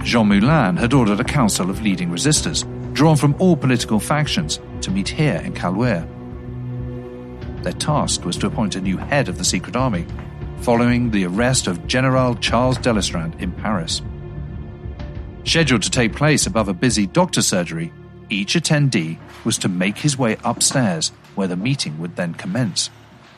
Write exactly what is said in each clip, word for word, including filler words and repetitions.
Jean Moulin had ordered a council of leading resistors, drawn from all political factions, to meet here in Caluire. Their task was to appoint a new head of the secret army, following the arrest of General Charles d'Elestrade in Paris. Scheduled to take place above a busy doctor's surgery, each attendee was to make his way upstairs, where the meeting would then commence.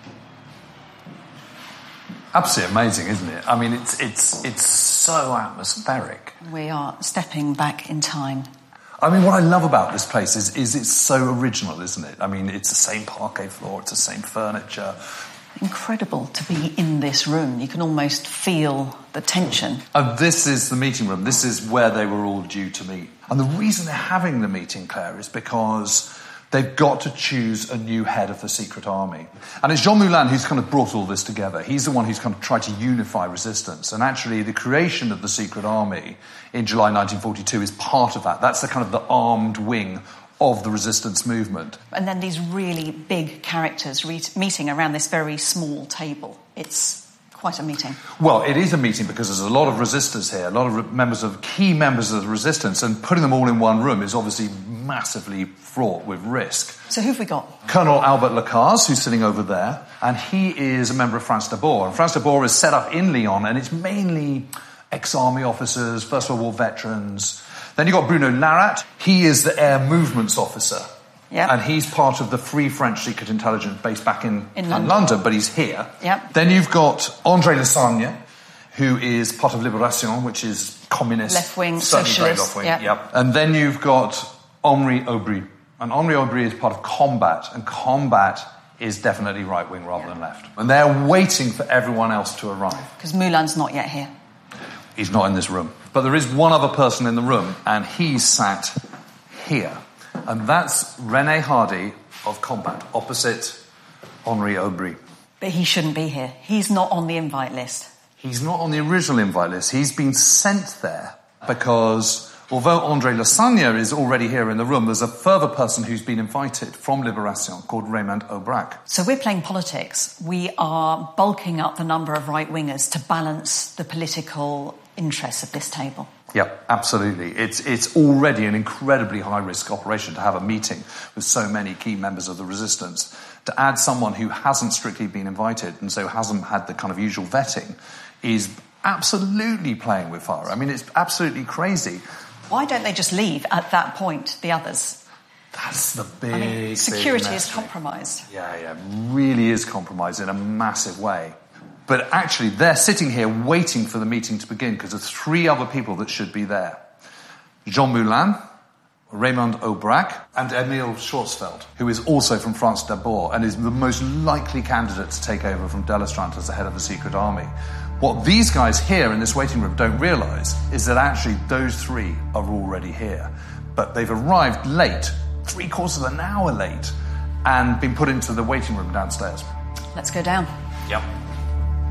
Absolutely amazing, isn't it? I mean, it's it's it's so atmospheric. We are stepping back in time. I mean, what I love about this place is, is it's so original, isn't it? I mean, it's the same parquet floor, it's the same furniture. Incredible to be in this room. You can almost feel the tension. And this is the meeting room. This is where they were all due to meet. And the reason they're having the meeting, Claire, is because they've got to choose a new head of the secret army. And it's Jean Moulin who's kind of brought all this together. He's the one who's kind of tried to unify resistance. And actually, the creation of the secret army in July nineteen forty-two is part of that. That's the kind of the armed wing of the resistance movement. And then these really big characters re- meeting around this very small table. It's quite a meeting. Well, it is a meeting because there's a lot of resistors here, a lot of re- members of key members of the resistance, and putting them all in one room is obviously massively fraught with risk. So who've we got? Colonel Albert Lacaze, who's sitting over there, and he is a member of France d'Abord. And France d'Abord is set up in Lyon, and it's mainly ex-army officers, First World War veterans. Then you've got Bruno Larat. He is the air movements officer. Yep. And he's part of the Free French Secret Intelligence based back in, in in London. London, but he's here. Yep. Then you've got André Lassagne, who is part of Libération, which is communist. Left-wing, certainly very socialist. left-wing, Yep. yep. And then you've got Henri Aubry. And Henri Aubry is part of Combat, and Combat is definitely right-wing rather yep. than left. And they're waiting for everyone else to arrive. Because Moulin's not yet here. He's not in this room. But there is one other person in the room, and he's sat here. And that's René Hardy of Combat, opposite Henri Aubry. But he shouldn't be here. He's not on the invite list. He's not on the original invite list. He's been sent there because, although André Lassagne is already here in the room, there's a further person who's been invited from Libération called Raymond Aubrac. So we're playing politics. We are bulking up the number of right-wingers to balance the political interests of this table. Yep, absolutely. It's it's already an incredibly high-risk operation to have a meeting with so many key members of the resistance. To add someone who hasn't strictly been invited and so hasn't had the kind of usual vetting is absolutely playing with fire. I mean, it's absolutely crazy. Why don't they just leave at that point, the others? That's the big, I mean, security big is mystery. compromised. Yeah, yeah, really is compromised in a massive way. But actually, they're sitting here waiting for the meeting to begin because there's three other people that should be there. Jean Moulin, Raymond Aubrac, and Emile Schwarzfeld, who is also from France d'Abord and is the most likely candidate to take over from d'Elestrade as the head of the secret army. What these guys here in this waiting room don't realise is that actually those three are already here. But they've arrived late, three quarters of an hour late, and been put into the waiting room downstairs. Let's go down. Yep.